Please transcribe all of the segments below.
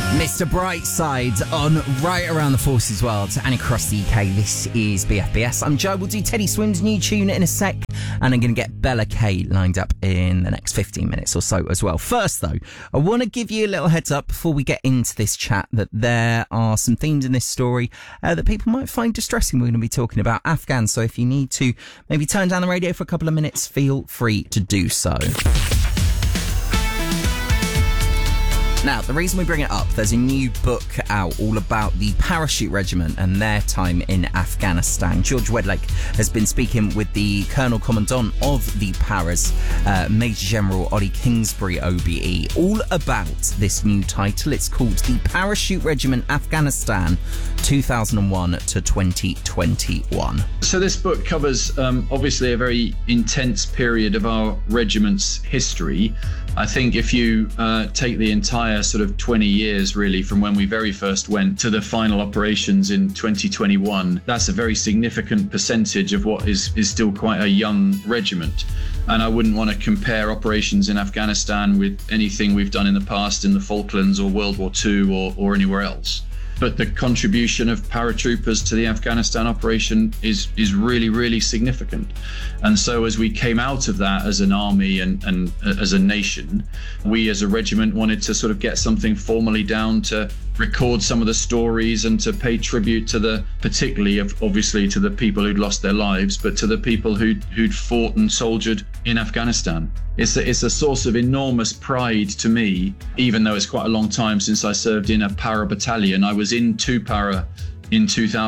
Mr. Brightside on Right Around the Forces World and across the UK. This is BFBS. I'm Joe. We'll do Teddy Swim's new tune in a sec, and I'm going to get Bella K lined up in the next 15 minutes or so as well. First, though, I want to give you a little heads up before we get into this chat that there are some themes in this story that people might find distressing. We're going to be talking about Afghans, so if you need to maybe turn down the radio for a couple of minutes, feel free to do so. Now, the reason we bring it up, there's a new book out all about the Parachute Regiment and their time in Afghanistan. George Wedlake has been speaking with the Colonel Commandant of the Paras, Major General Ollie Kingsbury OBE, all about this new title. It's called The Parachute Regiment Afghanistan 2001 to 2021. So this book covers obviously a very intense period of our regiment's history. I think if you take the entire sort of 20 years really from when we very first went to the final operations in 2021, that's a very significant percentage of what is still quite a young regiment. And I wouldn't want to compare operations in Afghanistan with anything we've done in the past in the Falklands or World War II or anywhere else. But the contribution of paratroopers to the Afghanistan operation is really, really significant. And so as we came out of that as an army and as a nation, we as a regiment wanted to sort of get something formally down to record some of the stories and to pay tribute to the, particularly obviously to the people who'd lost their lives, but to the people who'd fought and soldiered in Afghanistan. It's a source of enormous pride to me, even though it's quite a long time since I served in a para battalion. I was in 2 para in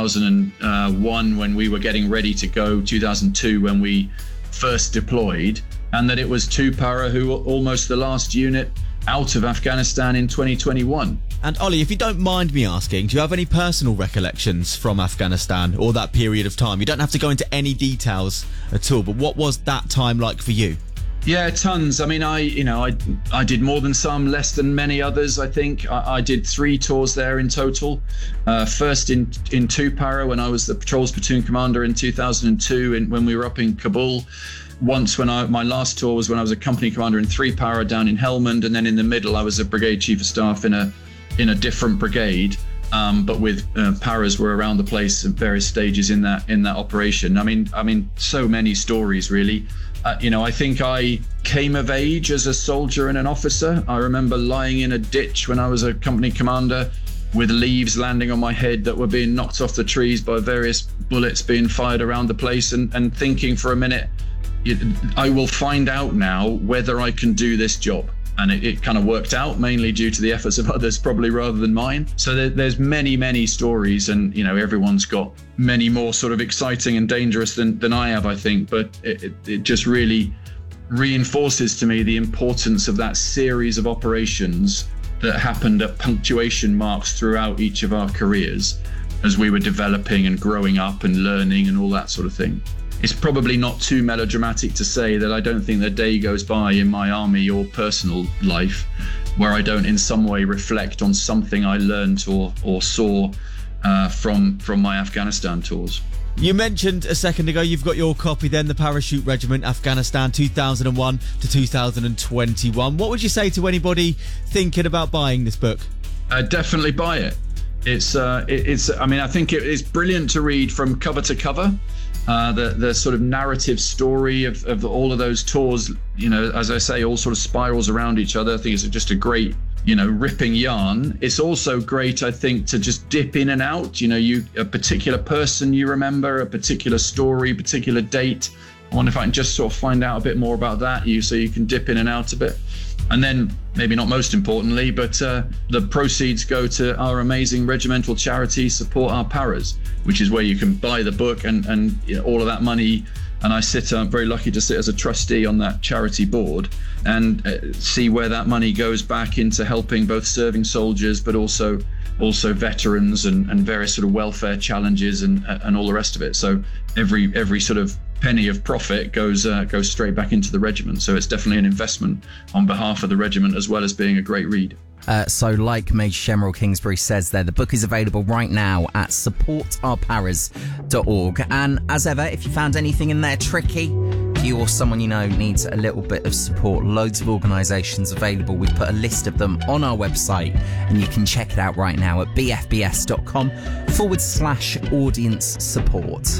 2001 when we were getting ready to go, 2002 when we first deployed, and that it was 2 para who were almost the last unit out of Afghanistan in 2021. And Ollie, if you don't mind me asking, do you have any personal recollections from Afghanistan or that period of time? You don't have to go into any details at all, but what was that time like for you? Yeah, tons. I mean, I did more than some, less than many others, I think. I did 3 tours there in total. First in 2 para when I was the patrols platoon commander in 2002 when we were up in Kabul. Once my last tour was when I was a company commander in 3 para down in Helmand, and then in the middle I was a brigade chief of staff in a different brigade, but with paras were around the place at various stages in that operation. I mean, so many stories really. I think I came of age as a soldier and an officer. I remember lying in a ditch when I was a company commander with leaves landing on my head that were being knocked off the trees by various bullets being fired around the place, and thinking for a minute, I will find out now whether I can do this job. And it kind of worked out, mainly due to the efforts of others, probably rather than mine. So there's many, many stories, and everyone's got many more sort of exciting and dangerous than I have, I think. But it just really reinforces to me the importance of that series of operations that happened at punctuation marks throughout each of our careers as we were developing and growing up and learning and all that sort of thing. It's probably not too melodramatic to say that I don't think the day goes by in my army or personal life where I don't in some way reflect on something I learned or saw from my Afghanistan tours. You mentioned a second ago you've got your copy then, The Parachute Regiment Afghanistan 2001 to 2021. What would you say to anybody thinking about buying this book? Definitely buy it. I think it's brilliant to read from cover to cover. The sort of narrative story of all of those tours, as I say, all sort of spirals around each other. I think it's just a great, ripping yarn. It's also great, I think, to just dip in and out. A particular person you remember, a particular story, particular date. I wonder if I can just sort of find out a bit more about that, so you can dip in and out a bit. And then, maybe not most importantly, but the proceeds go to our amazing regimental charity, Support Our Paras, which is where you can buy the book and all of that money. And I'm very lucky to sit as a trustee on that charity board and see where that money goes back into helping both serving soldiers, but also veterans and various sort of welfare challenges and all the rest of it. So every sort of penny of profit goes straight back into the regiment. So it's definitely an investment on behalf of the regiment, as well as being a great read. So like Major General Kingsbury says there, the book is available right now at supportourparas.org. And as ever, if you found anything in there tricky, you or someone you know needs a little bit of support, loads of organisations available. We've put a list of them on our website and you can check it out right now at bfbs.com/audience support.